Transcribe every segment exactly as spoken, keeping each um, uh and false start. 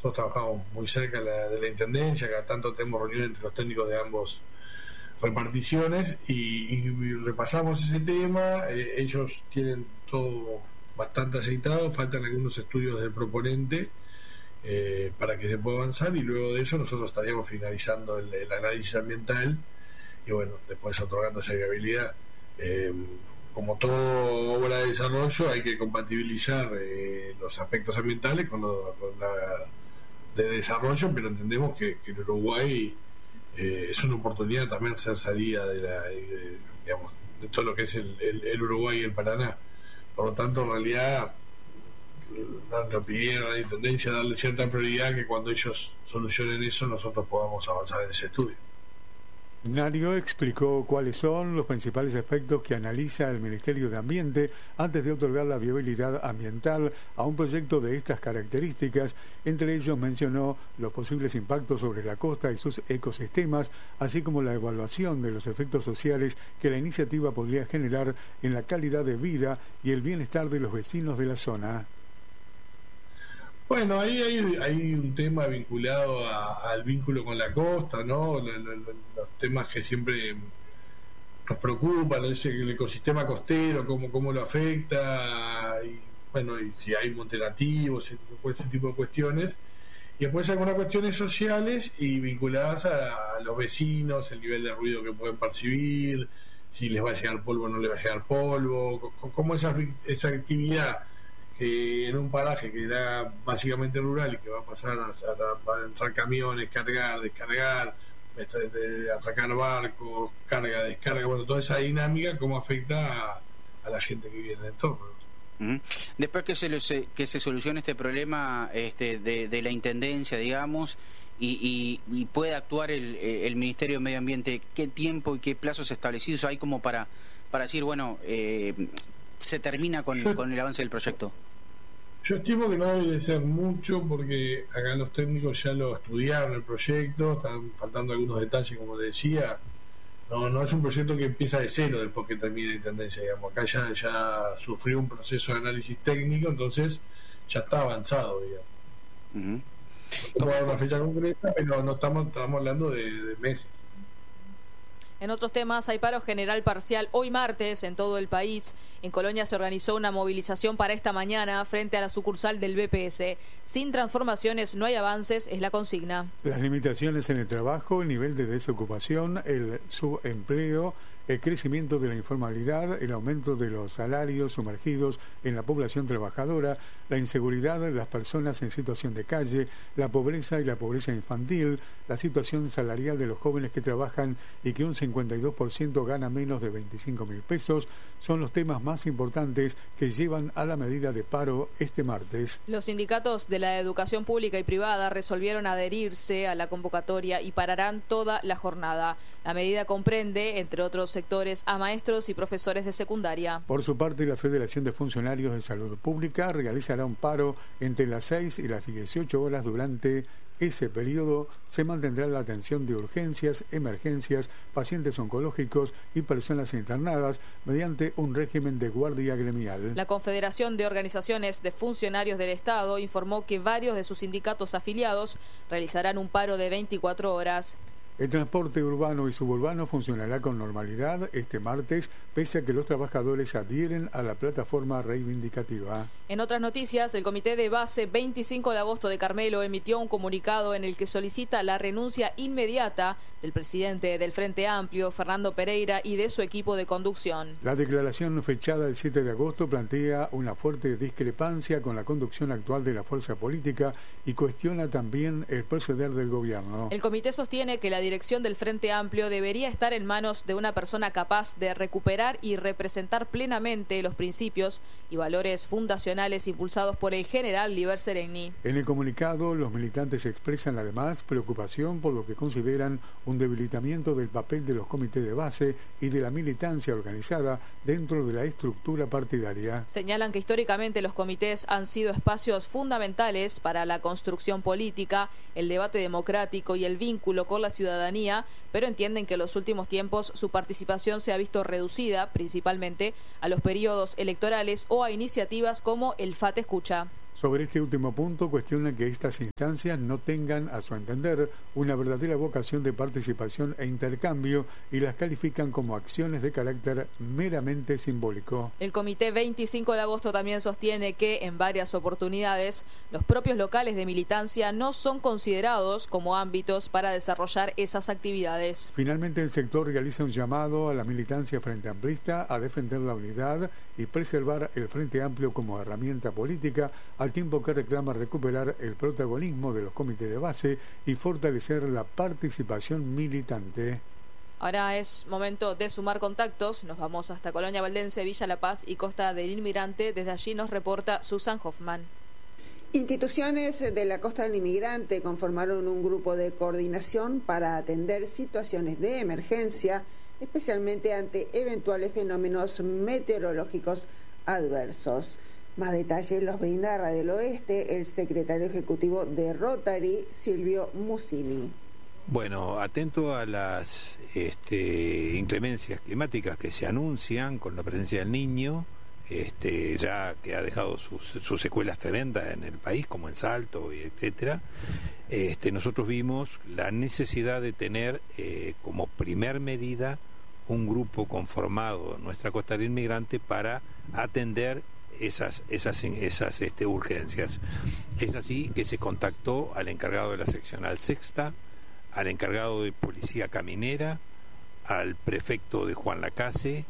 nosotros trabajamos muy cerca de la, de la Intendencia, cada tanto tenemos reuniones entre los técnicos de ambos reparticiones y, y repasamos ese tema. Eh, ellos tienen todo bastante aceitado, faltan algunos estudios del proponente eh, para que se pueda avanzar, y luego de eso nosotros estaríamos finalizando el, el análisis ambiental y bueno, después otorgando esa viabilidad. Eh, como toda obra de desarrollo hay que compatibilizar eh, los aspectos ambientales con, lo, con la de desarrollo, pero entendemos que, que en Uruguay eh, es una oportunidad también ser salida de la de, digamos, de todo lo que es el, el, el Uruguay y el Paraná. Por lo tanto, en realidad nos pidieron a la Intendencia darle cierta prioridad, que cuando ellos solucionen eso nosotros podamos avanzar en ese estudio. Nario explicó cuáles son los principales aspectos que analiza el Ministerio de Ambiente antes de otorgar la viabilidad ambiental a un proyecto de estas características. Entre ellos mencionó los posibles impactos sobre la costa y sus ecosistemas, así como la evaluación de los efectos sociales que la iniciativa podría generar en la calidad de vida y el bienestar de los vecinos de la zona. Bueno, ahí hay, hay un tema vinculado a, al vínculo con la costa, ¿no? Los, los, los temas que siempre nos preocupan, ese, el ecosistema costero, cómo, cómo lo afecta, y bueno, y si hay montes nativos, ese, ese tipo de cuestiones. Y después algunas cuestiones sociales y vinculadas a, a los vecinos, el nivel de ruido que pueden percibir, si les va a llegar polvo o no les va a llegar polvo, cómo esa, esa actividad que en un paraje que era básicamente rural y que va a pasar a, a, a entrar camiones, cargar, descargar, atracar barcos, carga, descarga, bueno, toda esa dinámica, cómo afecta a, a la gente que vive en el entorno. Uh-huh. Después que se, que se solucione este problema este, de, de la Intendencia, digamos, y, y, y pueda actuar el, el Ministerio de Medio Ambiente, ¿qué tiempo y qué plazos establecidos hay como para, para decir, bueno, eh, se termina con, yo, con el avance del proyecto? Yo estimo que no debe de ser mucho, porque acá los técnicos ya lo estudiaron el proyecto, están faltando algunos detalles, como decía. No, no es un proyecto que empieza de cero después que termine la Intendencia, digamos. Acá ya, ya sufrió un proceso de análisis técnico, entonces ya está avanzado, digamos. Uh-huh. No podemos dar una fecha concreta, pero no estamos, estamos hablando de, de meses. En otros temas, hay paro general parcial hoy martes en todo el país. En Colonia se organizó una movilización para esta mañana frente a la sucursal del B P S. Sin transformaciones no hay avances, es la consigna. Las limitaciones en el trabajo, el nivel de desocupación, el subempleo, el crecimiento de la informalidad, el aumento de los salarios sumergidos en la población trabajadora, la inseguridad de las personas en situación de calle, la pobreza y la pobreza infantil, la situación salarial de los jóvenes que trabajan y que un cincuenta y dos por ciento gana menos de veinticinco mil pesos, son los temas más importantes que llevan a la medida de paro este martes. Los sindicatos de la educación pública y privada resolvieron adherirse a la convocatoria y pararán toda la jornada. La medida comprende, entre otros sectores, a maestros y profesores de secundaria. Por su parte, la Federación de Funcionarios de Salud Pública realizará un paro entre las seis y las dieciocho horas. Durante ese periodo se mantendrá la atención de urgencias, emergencias, pacientes oncológicos y personas internadas mediante un régimen de guardia gremial. La Confederación de Organizaciones de Funcionarios del Estado informó que varios de sus sindicatos afiliados realizarán un paro de veinticuatro horas. El transporte urbano y suburbano funcionará con normalidad este martes, pese a que los trabajadores adhieren a la plataforma reivindicativa. En otras noticias, el Comité de Base veinticinco de agosto de Carmelo emitió un comunicado en el que solicita la renuncia inmediata del presidente del Frente Amplio, Fernando Pereira, y de su equipo de conducción. La declaración fechada el siete de agosto plantea una fuerte discrepancia con la conducción actual de la fuerza política y cuestiona también el proceder del gobierno. El comité sostiene que la dirección del Frente Amplio debería estar en manos de una persona capaz de recuperar y representar plenamente los principios y valores fundacionales impulsados por el general Liber Seregni. En el comunicado, los militantes expresan además preocupación por lo que consideran un debilitamiento del papel de los comités de base y de la militancia organizada dentro de la estructura partidaria. Señalan que históricamente los comités han sido espacios fundamentales para la construcción política, el debate democrático y el vínculo con la ciudadanía, pero entienden que en los últimos tiempos su participación se ha visto reducida principalmente a los periodos electorales o a iniciativas como el F A T Escucha. Sobre este último punto, cuestiona que estas instancias no tengan, a su entender, una verdadera vocación de participación e intercambio y las califican como acciones de carácter meramente simbólico. El Comité veinticinco de agosto también sostiene que, en varias oportunidades, los propios locales de militancia no son considerados como ámbitos para desarrollar esas actividades. Finalmente, el sector realiza un llamado a la militancia frente amplista a defender la unidad y preservar el Frente Amplio como herramienta política, al tiempo que reclama recuperar el protagonismo de los comités de base y fortalecer la participación militante. Ahora es momento de sumar contactos. Nos vamos hasta Colonia Valdense, Villa La Paz y Costa del Inmigrante. Desde allí nos reporta Susan Hoffman. Instituciones de la Costa del Inmigrante conformaron un grupo de coordinación para atender situaciones de emergencia, especialmente ante eventuales fenómenos meteorológicos adversos. Más detalles los brinda a Radio del Oeste el secretario ejecutivo de Rotary, Silvio Musini. Bueno, atento a las este, inclemencias climáticas que se anuncian con la presencia del Niño, este, ya que ha dejado sus, sus secuelas tremendas en el país, como en Salto, y etcétera. Este, nosotros vimos la necesidad de tener eh, como primer medida un grupo conformado en nuestra Costa del Inmigrante para atender esas esas esas este, urgencias. Es así que se contactó al encargado de la seccional sexta, al encargado de policía caminera, al prefecto de Juan Lacase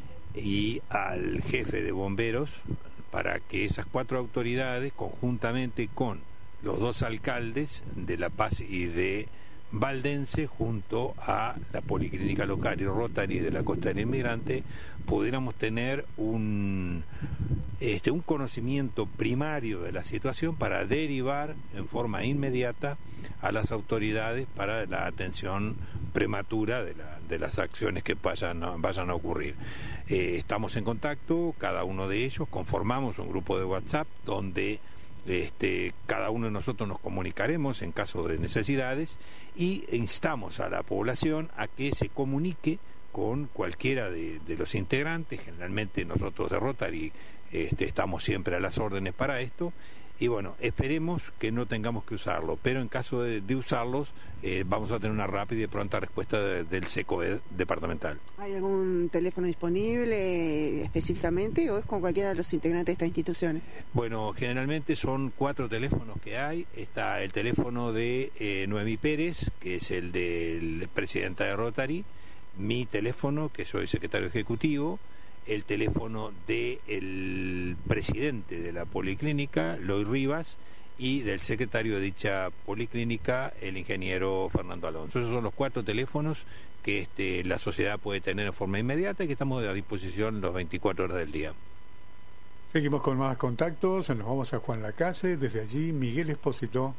y al jefe de bomberos, para que esas cuatro autoridades, conjuntamente con los dos alcaldes de La Paz y de Valdense, junto a la Policlínica Local y Rotary de la Costa del Inmigrante, pudiéramos tener un, este, un conocimiento primario de la situación para derivar en forma inmediata a las autoridades para la atención prematura de, la, de las acciones que vayan, vayan a ocurrir. Eh, estamos en contacto, cada uno de ellos, conformamos un grupo de WhatsApp donde Este, cada uno de nosotros nos comunicaremos en caso de necesidades y instamos a la población a que se comunique con cualquiera de, de los integrantes. Generalmente nosotros de Rotary este, estamos siempre a las órdenes para esto, y bueno, esperemos que no tengamos que usarlo, pero en caso de, de usarlos eh, vamos a tener una rápida y pronta respuesta de, del SECOED departamental. ¿Hay algún teléfono disponible específicamente o es con cualquiera de los integrantes de estas instituciones? Bueno, generalmente son cuatro teléfonos que hay. Está el teléfono de eh, Noemí Pérez, que es el del presidenta de Rotary, mi teléfono, que soy secretario ejecutivo, el teléfono del presidente de la Policlínica, Loy Rivas, y del secretario de dicha Policlínica, el ingeniero Fernando Alonso. Esos son los cuatro teléfonos que este, la sociedad puede tener en forma inmediata y que estamos a disposición las veinticuatro horas del día. Seguimos con más contactos, nos vamos a Juan Lacase, desde allí Miguel Espósito.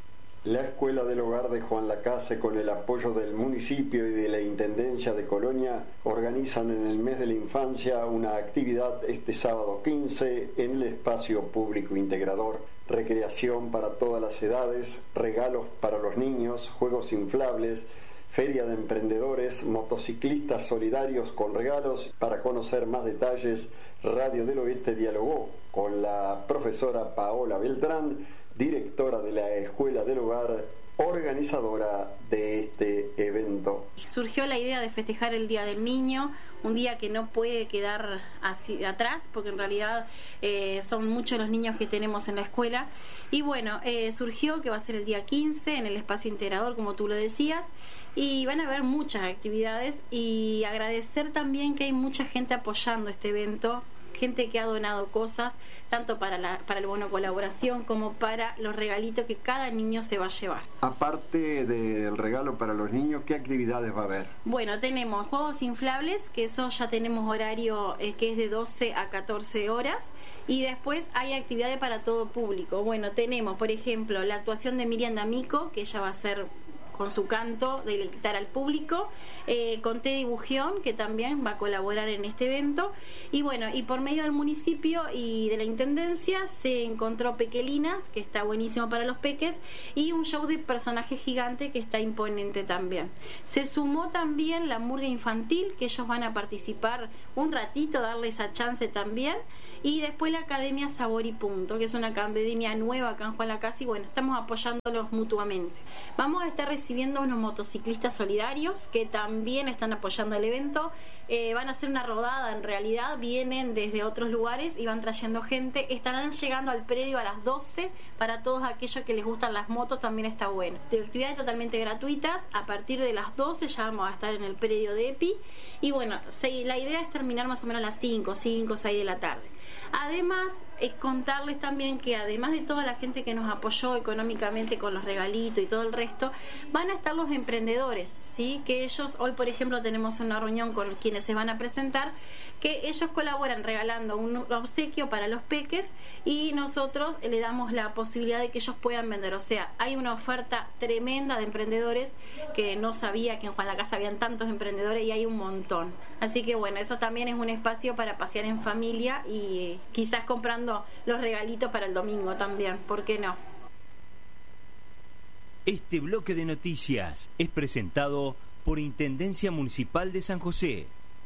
La Escuela del Hogar de Juan Lacase, con el apoyo del municipio y de la Intendencia de Colonia, organizan en el mes de la infancia una actividad este sábado quince en el espacio público integrador. Recreación para todas las edades, regalos para los niños, juegos inflables, feria de emprendedores, motociclistas solidarios con regalos. Para conocer más detalles, Radio del Oeste dialogó con la profesora Paola Beltrán, directora de la Escuela del Hogar, organizadora de este evento. Surgió la idea de festejar el Día del Niño, un día que no puede quedar así atrás, porque en realidad eh, son muchos los niños que tenemos en la escuela. Y bueno, eh, surgió que va a ser el día quince en el espacio integrador, como tú lo decías, y van a haber muchas actividades, y agradecer también que hay mucha gente apoyando este evento, gente que ha donado cosas, tanto para, la, para el bono colaboración como para los regalitos que cada niño se va a llevar. Aparte del regalo para los niños, ¿qué actividades va a haber? Bueno, tenemos juegos inflables, que eso ya tenemos horario eh, que es de doce a catorce horas, y después hay actividades para todo público. Bueno, tenemos, por ejemplo, la actuación de Miriam D'Amico, que ella va a ser con su canto, deleitar al público, eh, con Teddy Bugión, que también va a colaborar en este evento, y bueno, y por medio del municipio y de la Intendencia se encontró Pequelinas, que está buenísimo para los peques, y un show de personaje gigante que está imponente también. Se sumó también la murga infantil, que ellos van a participar un ratito, darle esa chance también, Y después la Academia Sabor y Punto, que es una academia nueva acá en Juan Lacase, y bueno, estamos apoyándolos mutuamente. Vamos a estar recibiendo unos motociclistas solidarios que también están apoyando el evento. Eh, van a hacer una rodada, en realidad vienen desde otros lugares y van trayendo gente. Estarán llegando al predio a las doce. Para todos aquellos que les gustan las motos también está bueno. De actividades totalmente gratuitas. A partir de las doce ya vamos a estar en el predio de EPI. Y bueno, la idea es terminar más o menos a las cinco, cinco, seis de la tarde. Además, es contarles también que además de toda la gente que nos apoyó económicamente con los regalitos y todo el resto, van a estar los emprendedores, ¿sí? Que ellos, hoy por ejemplo tenemos una reunión con quienes se van a presentar, que ellos colaboran regalando un obsequio para los peques y nosotros le damos la posibilidad de que ellos puedan vender. O sea, hay una oferta tremenda de emprendedores que no sabía que en Juan Lacase habían tantos emprendedores y hay un montón. Así que bueno, eso también es un espacio para pasear en familia y quizás comprando los regalitos para el domingo también, ¿por qué no? Este bloque de noticias es presentado por Intendencia Municipal de San José.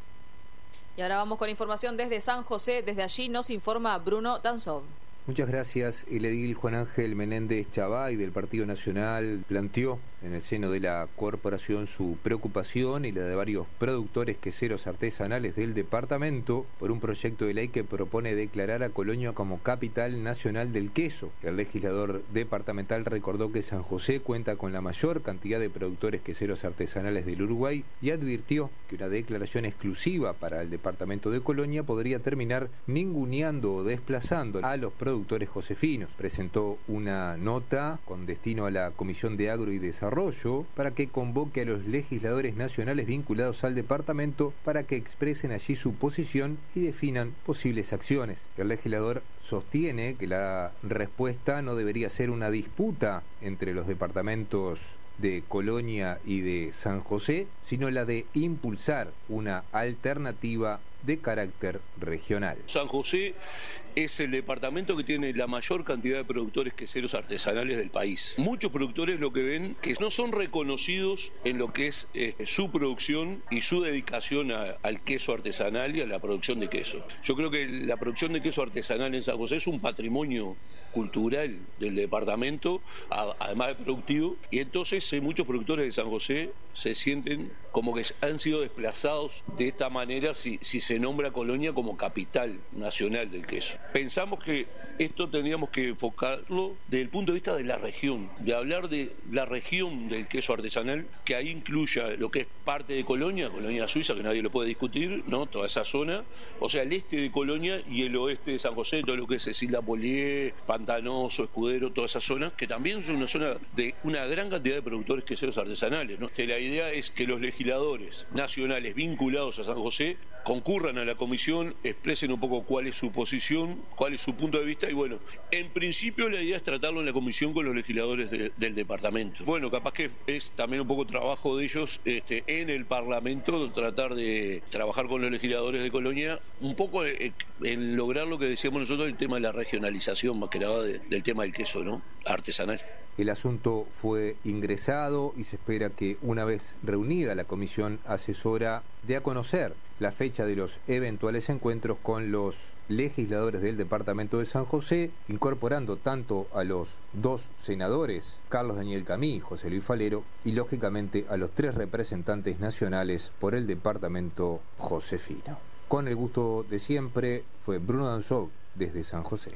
Y ahora vamos con información desde San José. Desde allí nos informa Bruno Danzov. Muchas gracias. El edil Juan Ángel Menéndez Chavay del Partido Nacional planteó en el seno de la corporación su preocupación y la de varios productores queseros artesanales del departamento por un proyecto de ley que propone declarar a Colonia como capital nacional del queso. El legislador departamental recordó que San José cuenta con la mayor cantidad de productores queseros artesanales del Uruguay y advirtió que una declaración exclusiva para el departamento de Colonia podría terminar ninguneando o desplazando a los productores josefinos. Presentó una nota con destino a la Comisión de Agro y Desarrollo para que convoque a los legisladores nacionales vinculados al departamento para que expresen allí su posición y definan posibles acciones. El legislador sostiene que la respuesta no debería ser una disputa entre los departamentos de Colonia y de San José, sino la de impulsar una alternativa de carácter regional. San José es el departamento que tiene la mayor cantidad de productores queseros artesanales del país. Muchos productores lo que ven que no son reconocidos en lo que es eh, su producción y su dedicación a, al queso artesanal y a la producción de queso. Yo creo que la producción de queso artesanal en San José es un patrimonio cultural del departamento, a, además de productivo, y entonces eh, muchos productores de San José se sienten como que han sido desplazados de esta manera si, si se nombra Colonia como capital nacional del queso. Pensamos que esto tendríamos que enfocarlo desde el punto de vista de la región, de hablar de la región del queso artesanal, que ahí incluya lo que es parte de Colonia, Colonia Suiza, que nadie lo puede discutir, ¿no? Toda esa zona, o sea, el este de Colonia y el oeste de San José, todo lo que es Cecilia Polié, Pantanoso, Escudero, toda esa zona, que también es una zona de una gran cantidad de productores queseros artesanales, ¿no? La idea es que los legisladores nacionales vinculados a San José concurran a la comisión, expresen un poco cuál es su posición, cuál es su punto de vista, y bueno, en principio la idea es tratarlo en la comisión con los legisladores de, del departamento. Bueno, capaz que es también un poco trabajo de ellos este, en el Parlamento, tratar de trabajar con los legisladores de Colonia, un poco en, en lograr lo que decíamos nosotros, el tema de la regionalización, más que nada de, del tema del queso, ¿no? Artesanal. El asunto fue ingresado y se espera que una vez reunida la comisión asesora dé a conocer la fecha de los eventuales encuentros con los legisladores del departamento de San José, incorporando tanto a los dos senadores, Carlos Daniel Camí y José Luis Falero, y lógicamente a los tres representantes nacionales por el departamento josefino. Con el gusto de siempre, fue Bruno Danzov desde San José.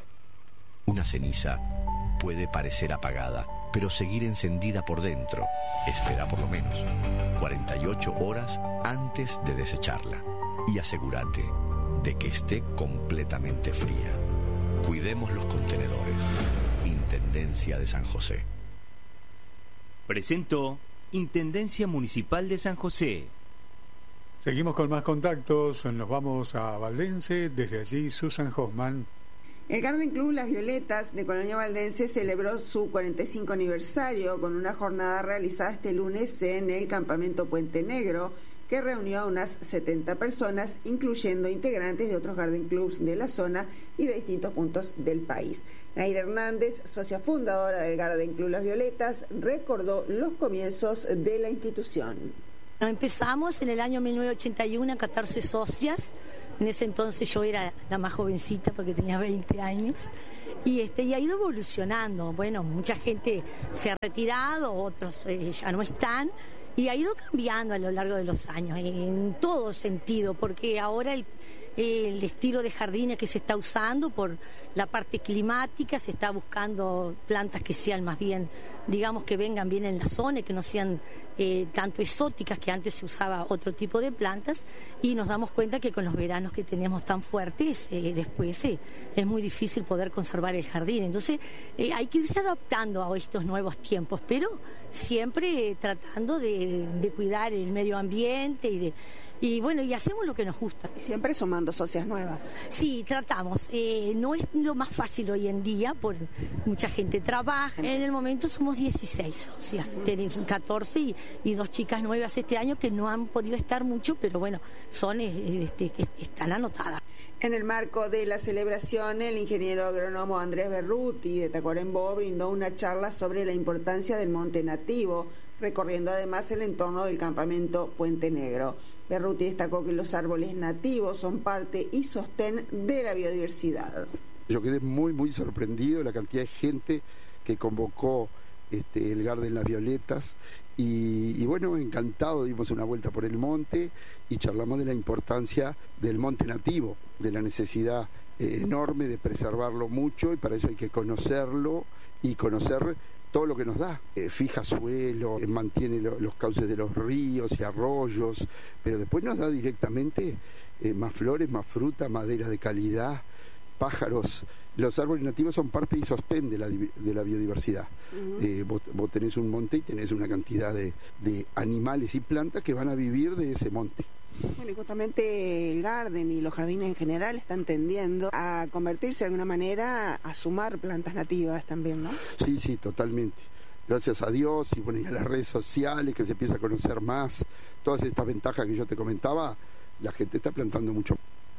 Una ceniza puede parecer apagada, pero seguir encendida por dentro. Espera por lo menos cuarenta y ocho horas antes de desecharla y asegúrate de que esté completamente fría. Cuidemos los contenedores. Intendencia de San José. Presentó Intendencia Municipal de San José. Seguimos con más contactos. Nos vamos a Valdense. Desde allí, Susan Hoffman. El Garden Club Las Violetas de Colonia Valdense celebró su cuarenta y cinco aniversario con una jornada realizada este lunes en el campamento Puente Negro, que reunió a unas setenta personas, incluyendo integrantes de otros Garden Clubs de la zona y de distintos puntos del país. Naira Hernández, socia fundadora del Garden Club Las Violetas, recordó los comienzos de la institución. Empezamos en el año mil novecientos ochenta y uno, catorce socias, En ese entonces yo era la más jovencita porque tenía veinte años. Y, este, y ha ido evolucionando. Bueno, mucha gente se ha retirado, otros eh, ya no están. Y ha ido cambiando a lo largo de los años, en todo sentido, porque ahora el, el estilo de jardines que se está usando por la parte climática, se está buscando plantas que sean más bien, digamos, que vengan bien en la zona y que no sean eh, tanto exóticas, que antes se usaba otro tipo de plantas, y nos damos cuenta que con los veranos que tenemos tan fuertes, eh, después eh, es muy difícil poder conservar el jardín. Entonces eh, hay que irse adaptando a estos nuevos tiempos, pero siempre eh, tratando de, de cuidar el medio ambiente y de Y bueno, y hacemos lo que nos gusta. Y siempre sumando socias nuevas. Sí, tratamos. Eh, no es lo más fácil hoy en día, por mucha gente trabaja. En el momento somos dieciséis socias. Uh-huh. Tenemos catorce y, y dos chicas nuevas este año que no han podido estar mucho, pero bueno, son este, que están anotadas. En el marco de la celebración, el ingeniero agrónomo Andrés Berruti de Tacuarembó brindó una charla sobre la importancia del monte nativo, recorriendo además el entorno del campamento Puente Negro. Berruti destacó que los árboles nativos son parte y sostén de la biodiversidad. Yo quedé muy, muy sorprendido de la cantidad de gente que convocó este, el Garden Las Violetas y, y bueno, encantado, dimos una vuelta por el monte y charlamos de la importancia del monte nativo, de la necesidad eh, enorme de preservarlo mucho, y para eso hay que conocerlo y conocer todo lo que nos da. Eh, fija suelo, eh, mantiene lo, los cauces de los ríos y arroyos, pero después nos da directamente eh, más flores, más fruta, madera de calidad, pájaros. Los árboles nativos son parte y sostén de la, de la biodiversidad. Uh-huh. eh, vos, vos tenés un monte y tenés una cantidad de, de animales y plantas que van a vivir de ese monte. Bueno, y justamente el Garden y los jardines en general están tendiendo a convertirse de alguna manera a sumar plantas nativas también, ¿no? Sí, sí, totalmente. Gracias a Dios y bueno, y a las redes sociales, que se empieza a conocer más todas estas ventajas que yo te comentaba, la gente está plantando mucho.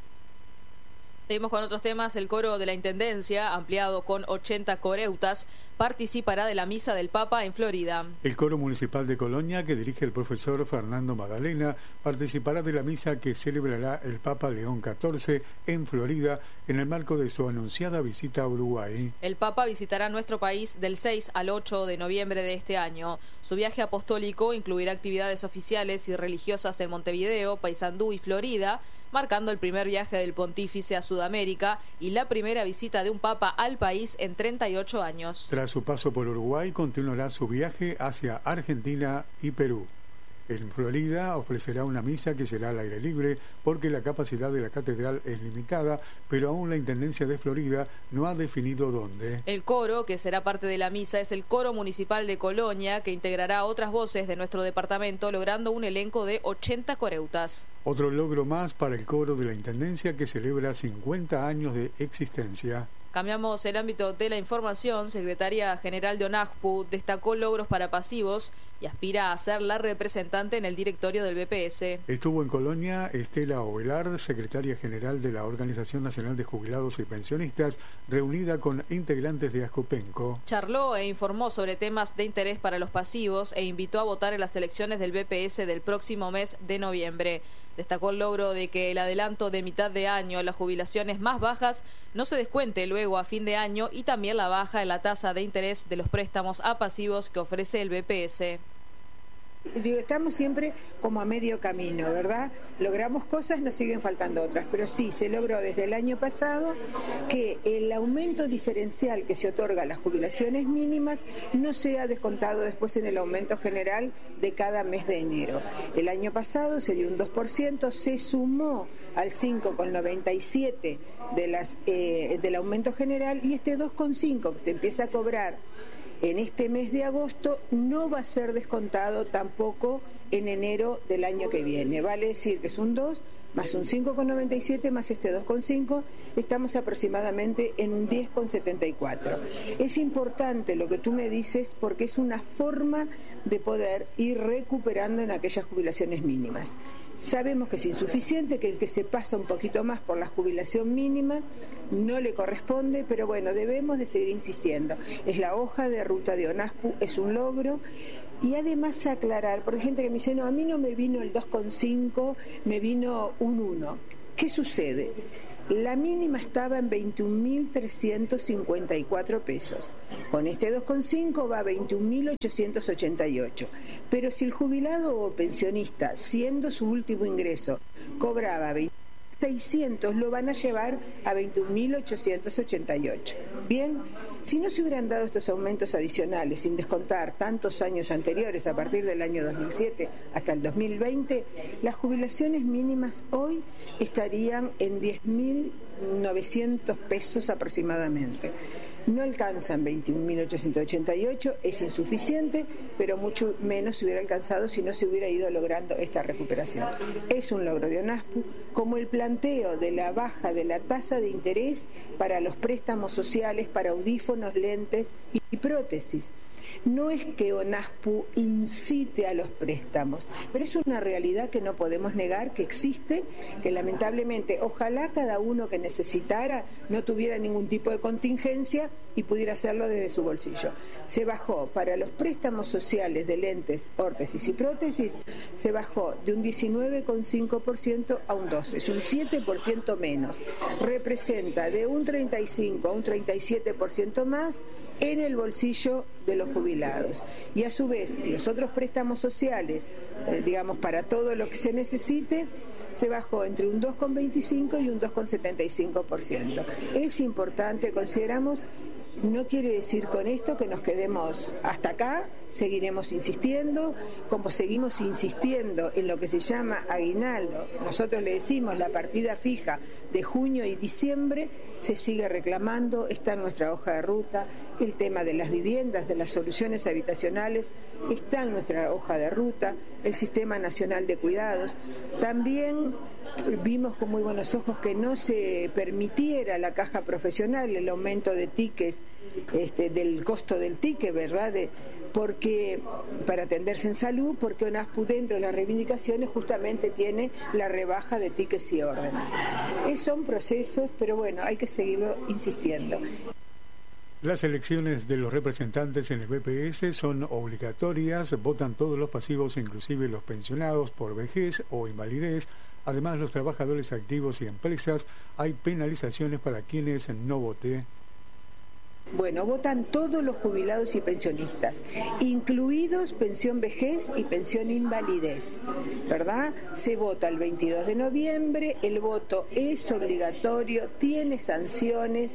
Seguimos con otros temas. El coro de la Intendencia, ampliado con ochenta coreutas, participará de la misa del Papa en Florida. El coro municipal de Colonia, que dirige el profesor Fernando Magdalena, participará de la misa que celebrará el Papa León catorce en Florida en el marco de su anunciada visita a Uruguay. El Papa visitará nuestro país del seis al ocho de noviembre de este año. Su viaje apostólico incluirá actividades oficiales y religiosas en Montevideo, Paysandú y Florida, marcando el primer viaje del pontífice a Sudamérica y la primera visita de un papa al país en treinta y ocho años. Tras su paso por Uruguay, continuará su viaje hacia Argentina y Perú. En Florida ofrecerá una misa que será al aire libre porque la capacidad de la catedral es limitada, pero aún la Intendencia de Florida no ha definido dónde. El coro, que será parte de la misa, es el Coro Municipal de Colonia, que integrará otras voces de nuestro departamento, logrando un elenco de ochenta coreutas. Otro logro más para el coro de la Intendencia, que celebra cincuenta años de existencia. Cambiamos el ámbito de la información. Secretaria General de ONAJPU destacó logros para pasivos y aspira a ser la representante en el directorio del B P S. Estuvo en Colonia Estela Ovelar, secretaria general de la Organización Nacional de Jubilados y Pensionistas, reunida con integrantes de Ascopenco. Charló e informó sobre temas de interés para los pasivos e invitó a votar en las elecciones del B P S del próximo mes de noviembre. Destacó el logro de que el adelanto de mitad de año, las jubilaciones más bajas, no se descuente luego a fin de año, y también la baja en la tasa de interés de los préstamos a pasivos que ofrece el B P S. Digo, estamos siempre como a medio camino, ¿verdad? Logramos cosas, nos siguen faltando otras, pero sí, se logró desde el año pasado que el aumento diferencial que se otorga a las jubilaciones mínimas no sea descontado después en el aumento general de cada mes de enero. El año pasado se dio un dos por ciento, se sumó al cinco coma noventa y siete de las eh, del aumento general, y este dos coma cinco que se empieza a cobrar en este mes de agosto no va a ser descontado tampoco en enero del año que viene. Vale decir que es un dos más un cinco coma noventa y siete más este dos coma cinco, estamos aproximadamente en un diez coma setenta y cuatro. Es importante lo que tú me dices porque es una forma de poder ir recuperando en aquellas jubilaciones mínimas. Sabemos que es insuficiente, que el que se pasa un poquito más por la jubilación mínima no le corresponde, pero bueno, debemos de seguir insistiendo. Es la hoja de ruta de ONAJPU, es un logro. Y además aclarar, porque hay gente que me dice, no, a mí no me vino el dos coma cinco, me vino un uno. ¿Qué sucede? La mínima estaba en veintiún mil trescientos cincuenta y cuatro pesos. Con este dos coma cinco va a veintiún mil ochocientos ochenta y ocho. Pero si el jubilado o pensionista, siendo su último ingreso, cobraba veinte mil seiscientos, lo van a llevar a veintiún mil ochocientos ochenta y ocho. Bien, si no se hubieran dado estos aumentos adicionales, sin descontar tantos años anteriores, a partir del año dos mil siete hasta el dos mil veinte, las jubilaciones mínimas hoy estarían en diez mil novecientos pesos aproximadamente. No alcanzan veintiún mil ochocientos ochenta y ocho, es insuficiente, pero mucho menos se hubiera alcanzado si no se hubiera ido logrando esta recuperación. Es un logro de ONASPU, como el planteo de la baja de la tasa de interés para los préstamos sociales, para audífonos, lentes y prótesis. No es que ONASPU incite a los préstamos, pero es una realidad que no podemos negar, que existe, que lamentablemente ojalá cada uno que necesitara no tuviera ningún tipo de contingencia y pudiera hacerlo desde su bolsillo. Se bajó para los préstamos sociales de lentes, órtesis y prótesis, se bajó de un diecinueve coma cinco por ciento a un doce por ciento, es un siete por ciento menos. Representa de un treinta y cinco a un treinta y siete por ciento más en el bolsillo de los jubilados. Y a su vez, los otros préstamos sociales, eh, digamos, para todo lo que se necesite, se bajó entre un dos coma veinticinco y un dos coma setenta y cinco por ciento. Es importante, consideramos. No quiere decir con esto que nos quedemos hasta acá, seguiremos insistiendo, como seguimos insistiendo en lo que se llama aguinaldo. Nosotros le decimos la partida fija de junio y diciembre, se sigue reclamando, está en nuestra hoja de ruta. El tema de las viviendas, de las soluciones habitacionales, está en nuestra hoja de ruta. El Sistema Nacional de Cuidados. También vimos con muy buenos ojos que no se permitiera la caja profesional el aumento de tickets, este, del costo del ticket, ¿verdad? De, porque para atenderse en salud, porque ONASPU dentro de las reivindicaciones justamente tiene la rebaja de tickets y órdenes. Es, son procesos, pero bueno, hay que seguirlo insistiendo. Las elecciones de los representantes en el B P S son obligatorias, votan todos los pasivos, inclusive los pensionados por vejez o invalidez. Además, los trabajadores activos y empresas, hay penalizaciones para quienes no voten. Bueno, votan todos los jubilados y pensionistas, incluidos pensión vejez y pensión invalidez, ¿verdad? Se vota el veintidós de noviembre, el voto es obligatorio, tiene sanciones.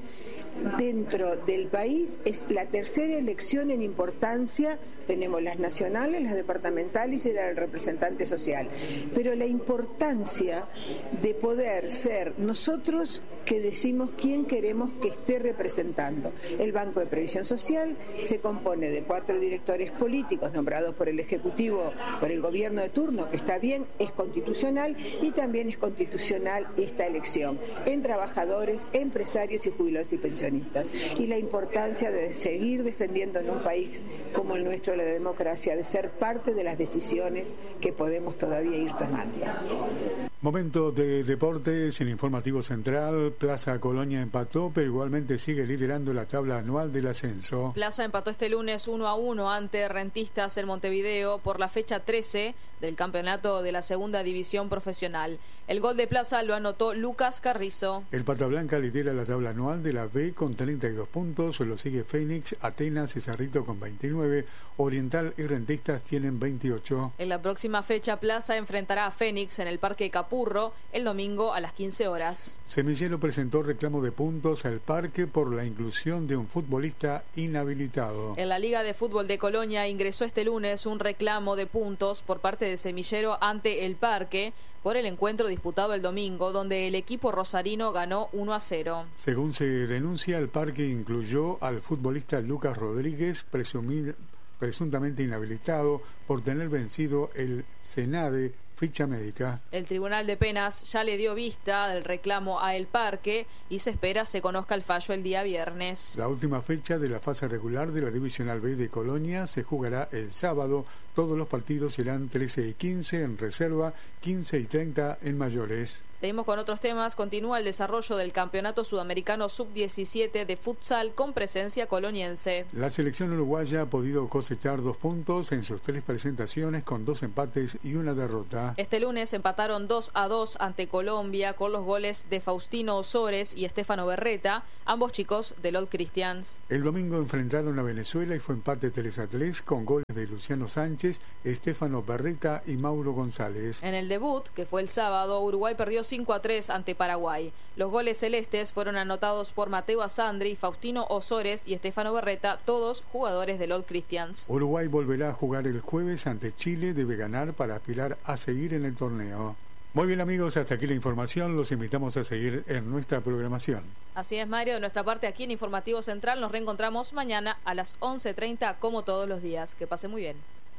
Dentro del país es la tercera elección en importancia, tenemos las nacionales, las departamentales y la del representante social, pero la importancia de poder ser nosotros que decimos quién queremos que esté representando. El Banco de Previsión Social se compone de cuatro directores políticos nombrados por el Ejecutivo, por el gobierno de turno, que está bien, es constitucional, y también es constitucional esta elección, en trabajadores, empresarios y jubilados y pensionistas. Y la importancia de seguir defendiendo en un país como el nuestro la democracia, de ser parte de las decisiones que podemos todavía ir tomando. Momento de deportes en Informativo Central. Plaza Colonia empató, pero igualmente sigue liderando la tabla anual del ascenso. Plaza empató este lunes uno a uno ante Rentistas en Montevideo por la fecha trece del campeonato de la segunda división profesional. El gol de Plaza lo anotó Lucas Carrizo. El Pata Blanca lidera la tabla anual de la B con treinta y dos puntos, lo sigue Fénix, Atenas y Cerrito con veintinueve, Oriental y Rentistas tienen veintiocho. En la próxima fecha Plaza enfrentará a Fénix en el Parque Capurro el domingo a las quince horas. Semillero presentó reclamo de puntos al Parque por la inclusión de un futbolista inhabilitado. En la Liga de Fútbol de Colonia ingresó este lunes un reclamo de puntos por parte de Semillero ante el Parque por el encuentro disputado el domingo, donde el equipo rosarino ganó uno a cero. Según se denuncia, el Parque incluyó al futbolista Lucas Rodríguez, presumid, presuntamente inhabilitado por tener vencido el SENADE ficha médica. El Tribunal de Penas ya le dio vista del reclamo a El Parque y se espera se conozca el fallo el día viernes. La última fecha de la fase regular de la Divisional B de Colonia se jugará el sábado. Todos los partidos serán trece y quince en reserva, quince y treinta en mayores. Seguimos con otros temas. Continúa el desarrollo del Campeonato Sudamericano sub diecisiete de futsal con presencia coloniense. La selección uruguaya ha podido cosechar dos puntos en sus tres presentaciones con dos empates y una derrota. Este lunes empataron dos a dos ante Colombia con los goles de Faustino Osores y Estefano Berreta, ambos chicos del Old Christians. El domingo enfrentaron a Venezuela y fue empate tres a tres con goles de Luciano Sánchez, Estefano Berreta y Mauro González. En el debut, que fue el sábado, Uruguay perdió cinco a tres ante Paraguay. Los goles celestes fueron anotados por Mateo Asandri, Faustino Osores y Estefano Berreta, todos jugadores del Old Christians. Uruguay volverá a jugar el jueves ante Chile, debe ganar para aspirar a seguir en el torneo. Muy bien amigos, hasta aquí la información, los invitamos a seguir en nuestra programación. Así es Mario, de nuestra parte aquí en Informativo Central nos reencontramos mañana a las once treinta como todos los días. Que pase muy bien.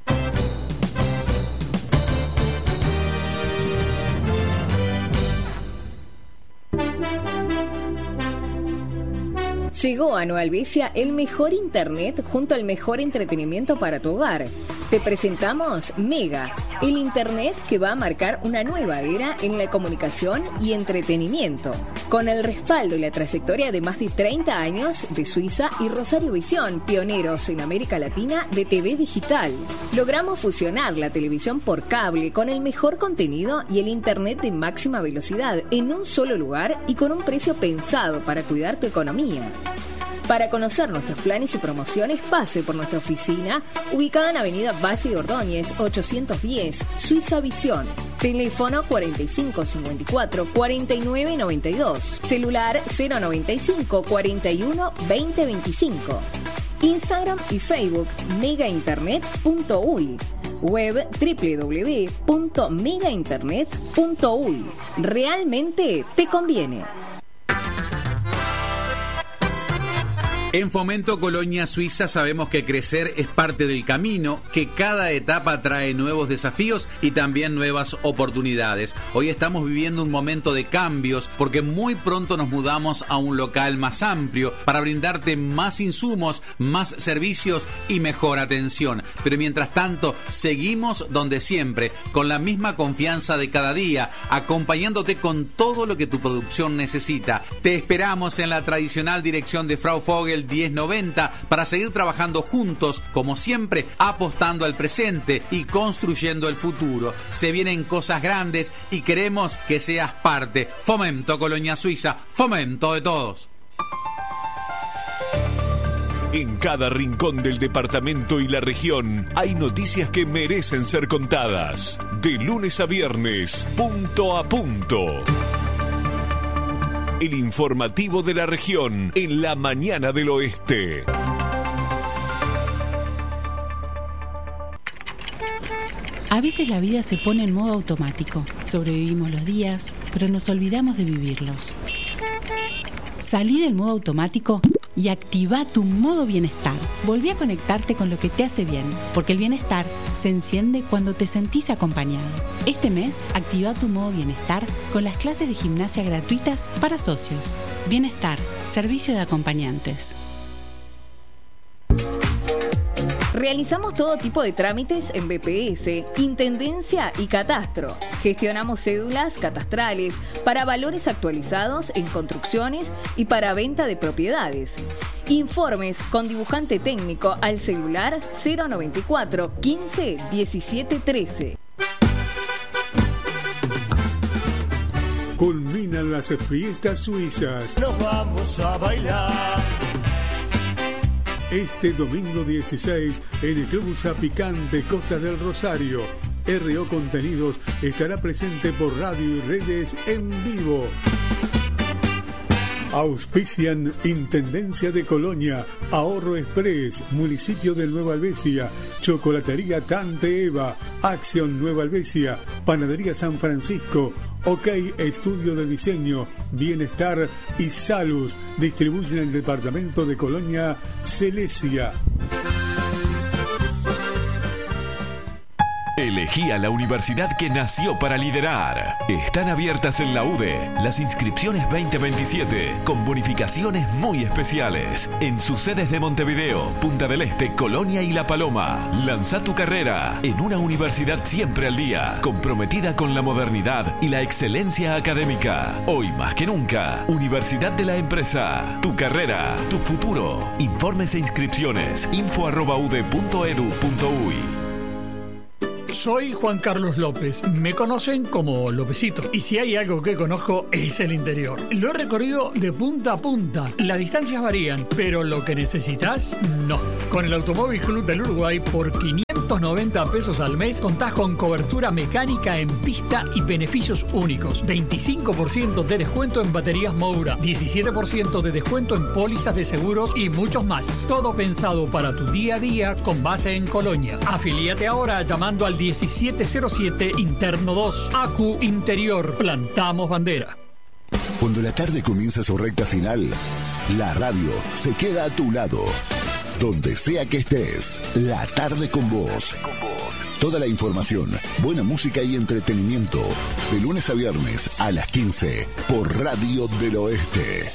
Llegó a Nueva Helvecia el mejor internet junto al mejor entretenimiento para tu hogar. Te presentamos Mega, el internet que va a marcar una nueva era en la comunicación y entretenimiento, con el respaldo y la trayectoria de más de treinta años de Suiza y Rosario Visión, pioneros en América Latina de T V digital. Logramos fusionar la televisión por cable con el mejor contenido y el internet de máxima velocidad en un solo lugar y con un precio pensado para cuidar tu economía. Para conocer nuestros planes y promociones, pase por nuestra oficina, ubicada en Avenida Valle de Ordóñez, ochocientos diez, Suiza Visión. Teléfono cuarenta y cinco cincuenta y cuatro cuarenta y nueve noventa y dos. Celular cero noventa y cinco cuarenta y uno veinte veinticinco. Instagram y Facebook mega internet punto u y. Web doble u doble u doble u punto mega internet punto u y. Realmente te conviene. En Fomento Colonia Suiza sabemos que crecer es parte del camino, que cada etapa trae nuevos desafíos y también nuevas oportunidades. Hoy estamos viviendo un momento de cambios porque muy pronto nos mudamos a un local más amplio para brindarte más insumos, más servicios y mejor atención. Pero mientras tanto, seguimos donde siempre, con la misma confianza de cada día, acompañándote con todo lo que tu producción necesita. Te esperamos en la tradicional dirección de Frau Vogel diez noventa para seguir trabajando juntos, como siempre, apostando al presente y construyendo el futuro. Se vienen cosas grandes y queremos que seas parte. Fomento Colonia Suiza, fomento de todos. En cada rincón del departamento y la región hay noticias que merecen ser contadas. De lunes a viernes, punto a punto. El informativo de la región en la mañana del oeste. A veces la vida se pone en modo automático. Sobrevivimos los días, pero nos olvidamos de vivirlos. Salí del modo automático y activa tu modo bienestar. Volví a conectarte con lo que te hace bien, porque el bienestar se enciende cuando te sentís acompañado. Este mes, activa tu modo bienestar con las clases de gimnasia gratuitas para socios. Bienestar, servicio de acompañantes. Realizamos todo tipo de trámites en B P S, Intendencia y Catastro. Gestionamos cédulas catastrales para valores actualizados en construcciones y para venta de propiedades. Informes con dibujante técnico al celular cero noventa y cuatro quince diecisiete trece. Culminan las fiestas suizas. Nos vamos a bailar. Este domingo dieciséis en el Club Zapicante Costa del Rosario. R O Contenidos estará presente por radio y redes en vivo. Auspician Intendencia de Colonia, Ahorro Express, Municipio de Nueva Helvecia, Chocolatería Tante Eva, Acción Nueva Helvecia, Panadería San Francisco, OK Estudio de Diseño, Bienestar y Salus. Distribuyen el departamento de Colonia Celesia. Elegí a la universidad que nació para liderar. Están abiertas en la U D E las inscripciones veinte veintisiete con bonificaciones muy especiales en sus sedes de Montevideo, Punta del Este, Colonia y La Paloma. Lanza tu carrera en una universidad siempre al día, comprometida con la modernidad y la excelencia académica. Hoy más que nunca, Universidad de la Empresa. Tu carrera, tu futuro. Informes e inscripciones. info arroba u d e punto edu punto u y. Soy Juan Carlos López, me conocen como Lópezito, y si hay algo que conozco es el interior. Lo he recorrido de punta a punta, las distancias varían, pero lo que necesitas, no. Con el Automóvil Club del Uruguay, por quinientos noventa pesos al mes, contás con cobertura mecánica en pista y beneficios únicos. veinticinco por ciento de descuento en baterías Moura, diecisiete por ciento de descuento en pólizas de seguros y muchos más. Todo pensado para tu día a día con base en Colonia. Afilíate ahora llamando al diecisiete cero siete Interno dos. A Q Interior. Plantamos bandera. Cuando la tarde comienza su recta final, la radio se queda a tu lado. Donde sea que estés, la tarde con vos. Toda la información, buena música y entretenimiento. De lunes a viernes a las quince por Radio del Oeste.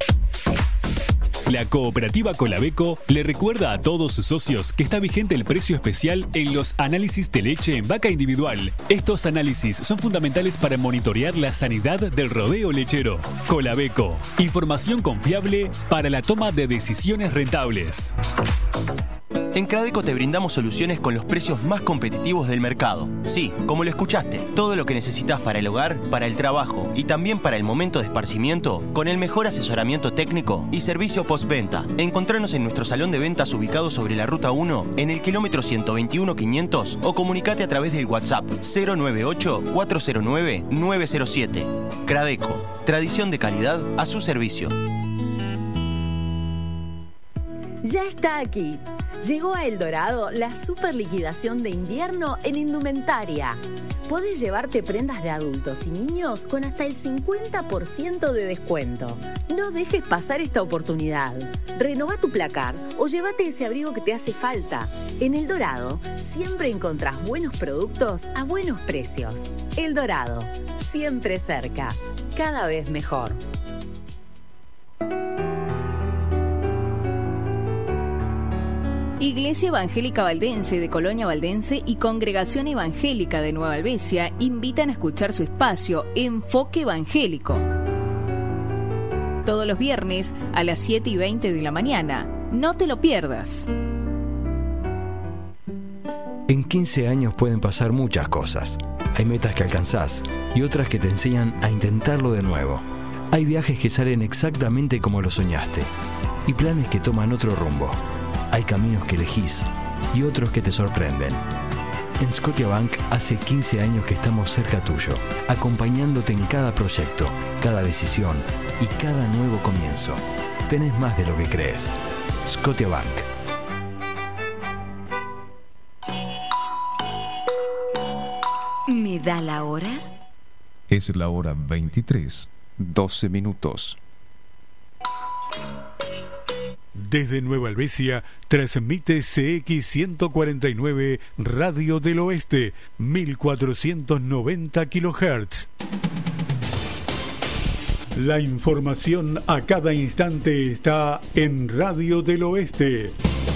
La cooperativa Colabeco le recuerda a todos sus socios que está vigente el precio especial en los análisis de leche en vaca individual. Estos análisis son fundamentales para monitorear la sanidad del rodeo lechero. Colabeco, información confiable para la toma de decisiones rentables. En Cradeco te brindamos soluciones con los precios más competitivos del mercado. Sí, como lo escuchaste, todo lo que necesitas para el hogar, para el trabajo y también para el momento de esparcimiento, con el mejor asesoramiento técnico y servicio postventa. Encontranos en nuestro salón de ventas ubicado sobre la Ruta uno, en el kilómetro ciento veintiuno quinientos, o comunicate a través del WhatsApp cero nueve ocho cuatro cero nueve nueve cero siete. Cradeco, tradición de calidad a su servicio. Ya está aquí. Llegó a El Dorado la super liquidación de invierno en indumentaria. Podés llevarte prendas de adultos y niños con hasta el cincuenta por ciento de descuento. No dejes pasar esta oportunidad. Renová tu placar o llévate ese abrigo que te hace falta. En El Dorado siempre encontrás buenos productos a buenos precios. El Dorado, siempre cerca, cada vez mejor. Iglesia Evangélica Valdense de Colonia Valdense y Congregación Evangélica de Nueva Albesia invitan a escuchar su espacio Enfoque Evangélico. Todos los viernes a las siete y veinte de la mañana. No te lo pierdas. En quince años pueden pasar muchas cosas. Hay metas que alcanzás y otras que te enseñan a intentarlo de nuevo. Hay viajes que salen exactamente como lo soñaste y planes que toman otro rumbo. Hay caminos que elegís y otros que te sorprenden. En Scotiabank hace quince años que estamos cerca tuyo, acompañándote en cada proyecto, cada decisión y cada nuevo comienzo. Tenés más de lo que crees. Scotiabank. ¿Me da la hora? Es la hora veintitrés, doce minutos. Desde Nueva Albesia, transmite C X ciento cuarenta y nueve Radio del Oeste, mil cuatrocientos noventa kilohertz. La información a cada instante está en Radio del Oeste.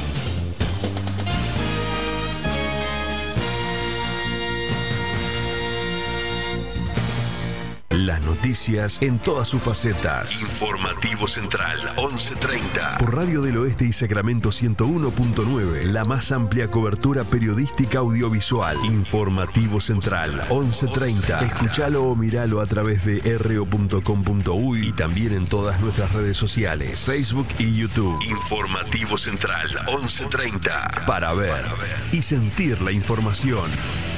Las noticias en todas sus facetas. Informativo Central, once treinta. Por Radio del Oeste y Sacramento ciento uno punto nueve. La más amplia cobertura periodística audiovisual. Informativo Central, once treinta. Escuchalo o miralo a través de r o punto com punto u y y también en todas nuestras redes sociales, Facebook y YouTube. Informativo Central, once treinta. Para ver y sentir la información.